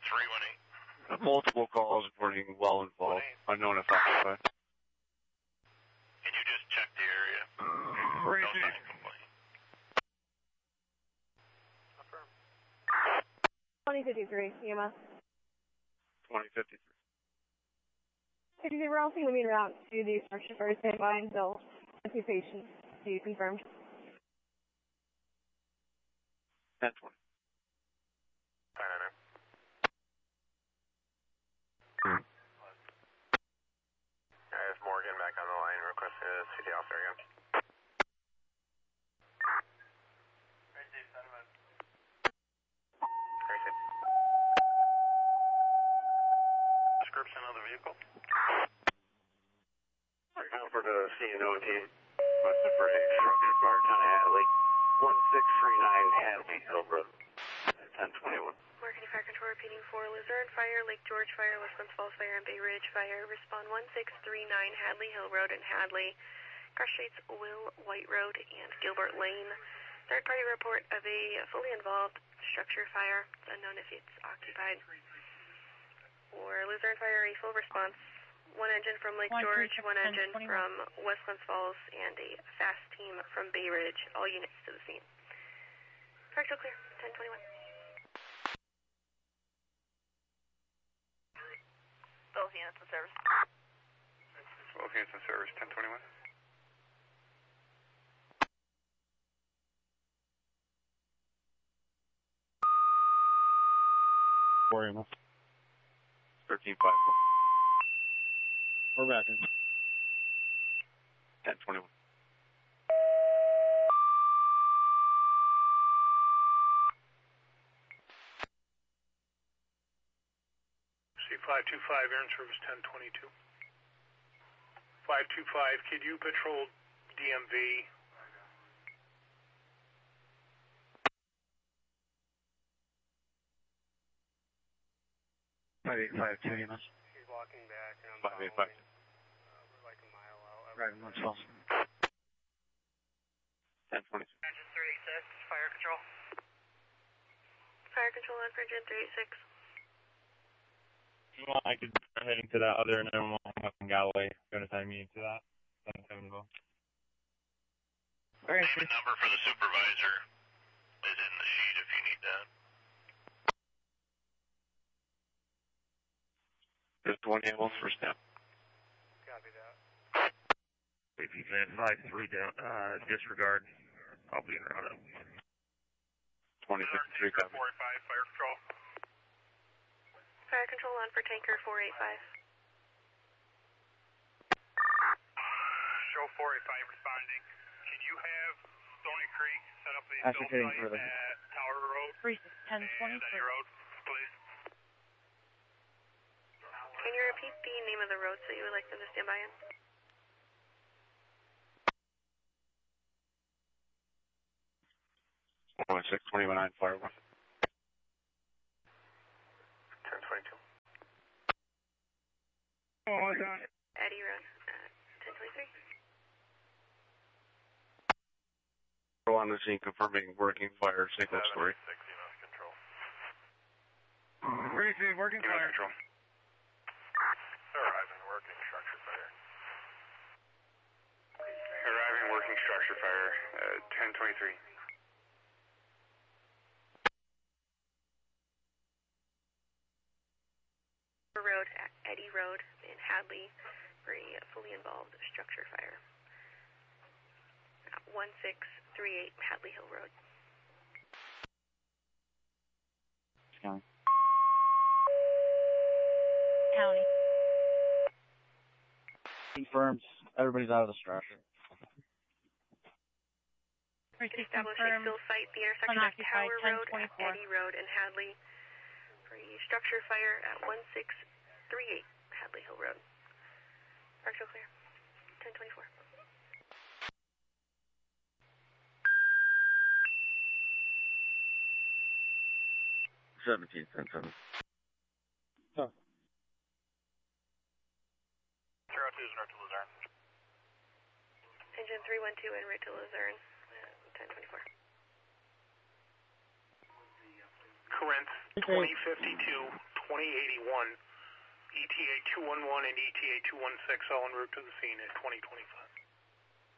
318. Multiple calls reporting well involved. Unknown if occupied. Can you just check the area? Right. No sign of complaint. Affirm. 2053, EMS. 2053. 53, we're also going to be en route to the structure for standby until two patients to be confirmed. 1020. 999. I have Morgan back on the line, requesting a CT officer again. Great. Description of the vehicle? Comfort to CNO team. Requested for a structure fire, Town of Hadley. 1639 Hadley Hill Road. 1021. Morgan Fire Control repeating for Luzerne Fire, Lake George Fire, West Glens Falls Fire, and Bay Ridge Fire. Respond 1639 Hadley Hill Road in Hadley. Car streets Will White Road and Gilbert Lane. Third party report of a fully involved structure fire. It's unknown if it's occupied. For Luzerne Fire, a full response. One engine from Lake George, one engine from West Glens Falls, and a fast team from Bay Ridge. All units to the scene. Fractal clear, 1021. Both units in service. Both units in service, 1021. Four EMS. 1354. We're back in. 1021. C525, air in service 1022. 525, could you patrol DMV? $5852 EMS. He's walking back, and I'm 5852. we're like a mile out. Right, let's go. 1022. Engine 386, fire control. Fire control on for engine 386. Well, I could start heading to that other 911 up in Galloway. Going to send me to that. 770. Name and number for the supervisor is in the sheet if you need that. Just one ambulance for step. Copy that. If you can 5-3 down, disregard. I'll be in route up. 2053 copy. 485, fire control. Fire control on for tanker 485. Show 485 responding. Can you have Stony Creek set up a Ascertaining cell further. site at Tower Road 1020. and Eddy Road, please? Can you repeat the name of the roads that you would like them to stand by in? One 629 fire one. 1022. Eddy Road, 1023. On the scene confirming working fire, single story. 6 EMS control. Receive working EMS fire. control. Arriving working structure fire. Arriving working structure fire, 1023. Road at Eddy Road in Hadley for a fully involved structure fire. 1638 Hadley Hill Road. County. County. Confirms everybody's out of the structure. Establish a still site the intersection of Tower Road at Eddy Road in Hadley for a structure fire at 1638 Hadley Hill Road. Partial clear. 1024. $17.10. Huh. 02 is north to Luzerne. Engine 312 en route to Luzerne. 1024. Corinth 2052, 2081, ETA 211 and ETA 216 all en route to the scene at 2025.